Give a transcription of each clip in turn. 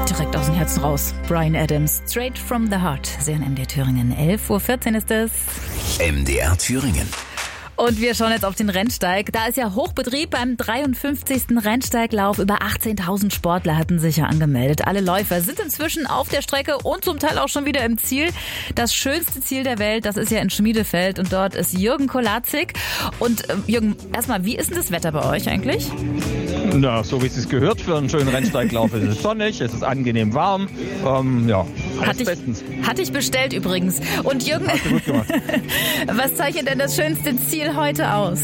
direkt aus dem Herzen raus. Bryan Adams, Straight from the Heart. Sie hören MDR Thüringen. 11:14 Uhr ist es. MDR Thüringen. Und wir schauen jetzt auf den Rennsteig. Da ist ja Hochbetrieb beim 53. Rennsteiglauf. Über 18.000 Sportler hatten sich ja angemeldet. Alle Läufer sind inzwischen auf der Strecke und zum Teil auch schon wieder im Ziel. Das schönste Ziel der Welt, das ist ja in Schmiedefeld. Und dort ist Jürgen Kolaczyk. Und Jürgen, erstmal, wie ist denn das Wetter bei euch eigentlich? Na, so wie es sich gehört für einen schönen Rennsteiglauf. Es ist sonnig, es ist angenehm warm. Alles bestens. Hatte ich bestellt übrigens. Und Jürgen, Hast du gut gemacht. was zeichnet denn das schönste Ziel heute aus?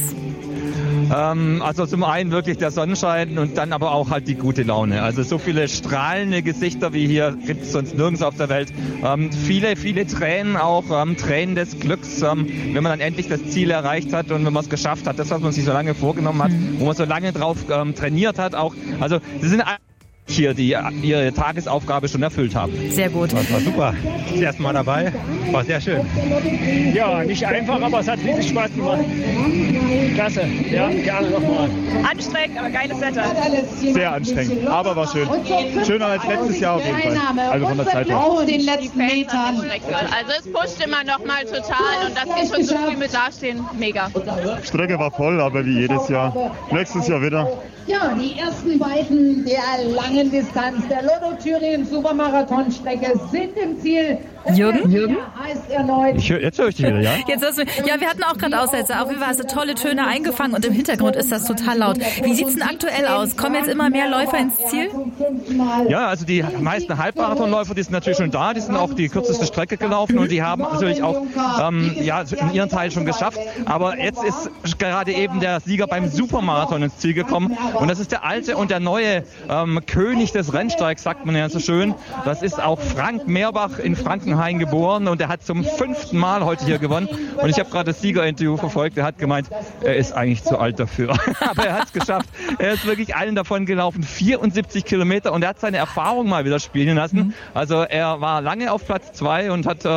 Also zum einen wirklich der Sonnenschein und dann aber auch halt die gute Laune. Also so viele strahlende Gesichter wie hier gibt es sonst nirgends auf der Welt. Viele Tränen auch, Tränen des Glücks, wenn man dann endlich das Ziel erreicht hat und wenn man es geschafft hat, das, was man sich so lange vorgenommen hat, wo man so lange drauf trainiert hat auch. Also sie sind hier, die ihre Tagesaufgabe schon erfüllt haben. Sehr gut. Das war super. Das erste Mal dabei. War sehr schön. Ja, nicht einfach, aber es hat riesig Spaß gemacht. Klasse. Ja, gerne nochmal. Anstrengend, aber geiles Wetter. Sehr anstrengend, aber war schön. Schöner als letztes Jahr auf jeden Fall. Also von der Zeit her. Auch in den letzten Metern. Also es pusht immer noch mal total und dass wir schon so früh mit dastehen, mega. Strecke war voll, aber wie jedes Jahr. Nächstes Jahr wieder. Ja, die ersten beiden der langen Distanz der Lotto Thüringen Supermarathonstrecke sind im Ziel. Jürgen? Heißt erneut. Jetzt höre ich dich wieder, ja? Jetzt hast du, ja, wir hatten auch gerade Aussätze. Auf jeden Fall hast du tolle Töne eingefangen und im Hintergrund ist das total laut. Wie sieht's denn aktuell aus? Kommen jetzt immer mehr Läufer ins Ziel? Ja, also die meisten Halbmarathonläufer, die sind natürlich schon da, die sind auch die kürzeste Strecke gelaufen und die haben natürlich auch in ihren Teil schon geschafft. Aber jetzt ist gerade eben der Sieger beim Supermarathon ins Ziel gekommen und das ist der alte und der neue König des Rennsteigs, sagt man ja so schön. Das ist auch Frank Meerbach in Frankenhain geboren und er hat zum 5. Mal heute hier gewonnen. Und ich habe gerade das Siegerinterview verfolgt. Er hat gemeint, er ist eigentlich zu alt dafür. Aber er hat es geschafft. Er ist wirklich allen davon gelaufen. 74 Kilometer und er hat seine Erfahrung mal wieder spielen lassen. Also er war lange auf Platz 2 und hat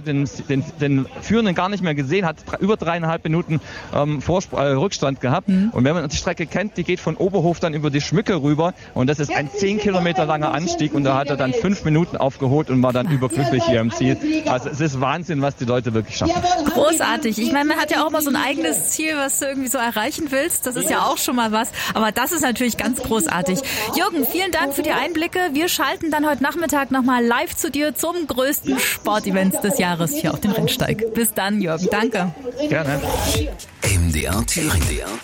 den Führenden gar nicht mehr gesehen, hat über 3,5 Minuten Rückstand gehabt. Und wenn man die Strecke kennt, die geht von Oberhof dann über die Schmücke rüber und das ist ein 10 Kilometer langer Anstieg und da hat er dann 5 Minuten aufgeholt und war dann überglücklich hier im Ziel. Also es ist Wahnsinn, was die Leute wirklich schaffen. Großartig. Ich meine, man hat ja auch mal so ein eigenes Ziel, was du irgendwie so erreichen willst. Das ist ja auch schon mal was. Aber das ist natürlich ganz großartig. Jürgen, vielen Dank für die Einblicke. Wir schalten dann heute Nachmittag nochmal live zu dir zum größten Sportevent des Jahres hier auf dem Rennsteig. Bis dann, Jürgen. Danke. Gerne. MDR Thüringen.